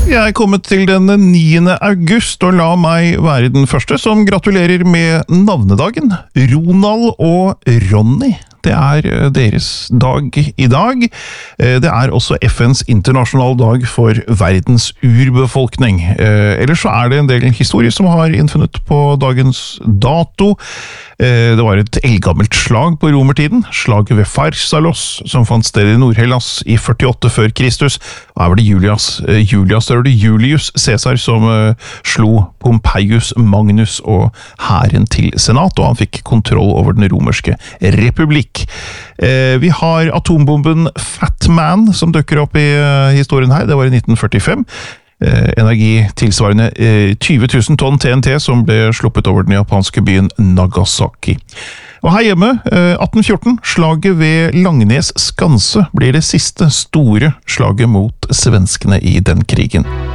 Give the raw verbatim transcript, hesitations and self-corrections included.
Vi er kommet til den niende august, og la meg være den første som gratulerer med navnedagen. Ronald og Ronny. Det er deres dag i dag. Det er også F N's internasjonale dag for verdens urbefolkning. Ellers så er det en del historie som har innfunnet på dagens dato. Det var et eldgammelt slag på romertiden, slaget ved Pharsalos, som fant sted i Nord-Hellas i førtiåtte før Kristus. Og her var det Julius, Julius, der var det Julius Caesar som slo Pompeius Magnus og hæren til senat, og han fikk kontroll over den romerske republikk. Vi har atombomben Fat Man som dukker opp i historien her, det var i nitten førtifem. Energi tilsvarende tyve tusen tonn T N T som ble sluppet over den japanske byen Nagasaki. Og her hjemme, atten fjorten, slaget ved Langnes Skanse blir det siste store slaget mot svenskene i den krigen.